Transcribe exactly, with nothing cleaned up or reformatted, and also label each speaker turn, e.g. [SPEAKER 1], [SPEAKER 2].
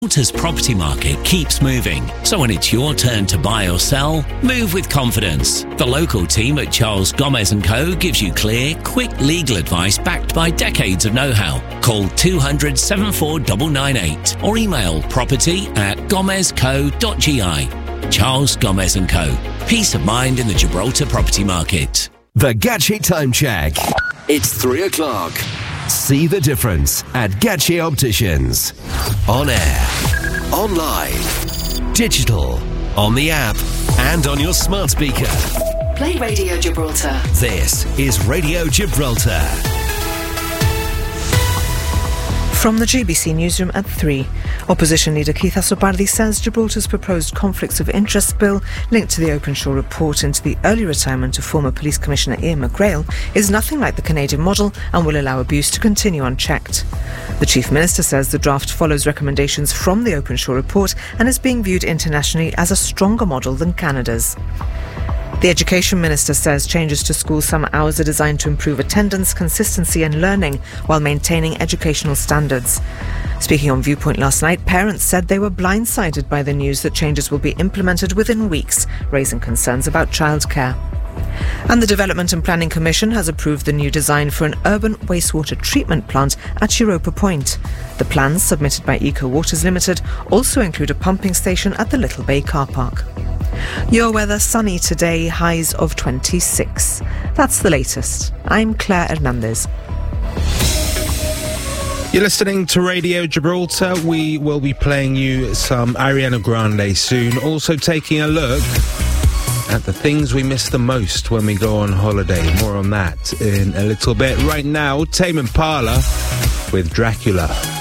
[SPEAKER 1] Gibraltar's property market keeps moving, so when it's your turn to buy or sell, move with confidence. The local team at Charles Gomez and Co gives you clear, quick legal advice backed by decades of know-how. Call two hundred, seventy-four nine nine eight or email property at gomez co dot g i. Charles Gomez and Co. Peace of mind in the Gibraltar property market.
[SPEAKER 2] The Gachi Time Check. It's three o'clock. See the difference at Gachi Opticians. On air, online, digital, on the app, and on your smart speaker.
[SPEAKER 3] Play Radio Gibraltar.
[SPEAKER 2] This is Radio Gibraltar.
[SPEAKER 4] From the G B C newsroom at three, Opposition leader Keith Asobardi says Gibraltar's proposed conflicts of interest bill linked to the Openshaw report into the early retirement of former Police Commissioner Ian McGrail is nothing like the Canadian model and will allow abuse to continue unchecked. The Chief Minister says the draft follows recommendations from the Openshaw report and is being viewed internationally as a stronger model than Canada's. The Education Minister says changes to school summer hours are designed to improve attendance, consistency and learning while maintaining educational standards. Speaking on Viewpoint last night, parents said they were blindsided by the news that changes will be implemented within weeks, raising concerns about childcare. And the Development and Planning Commission has approved the new design for an urban wastewater treatment plant at Europa Point. The plans, submitted by Eco Waters Limited, also include a pumping station at the Little Bay car park. Your weather, sunny today, highs of twenty-six. That's the latest. I'm Claire Hernandez.
[SPEAKER 5] You're listening to Radio Gibraltar. We will be playing you some Ariana Grande soon. Also taking a look at the things we miss the most when we go on holiday. More on that in a little bit. Right now, Tame Impala with Dracula.